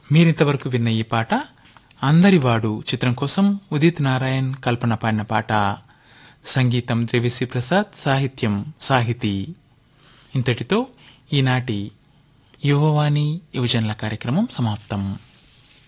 మీరింతవరకు విన్న ఈ పాట అందరివాడు చిత్రం కోసం ఉదిత్ నారాయణ్ కల్పన పాడిన పాట. సంగీతం దేవిశ్రీ ప్రసాద్, సాహిత్యం సాహితీ. ఇంతటితో ఈనాటి యువవాణి యువజనుల కార్యక్రమం సమాప్తం.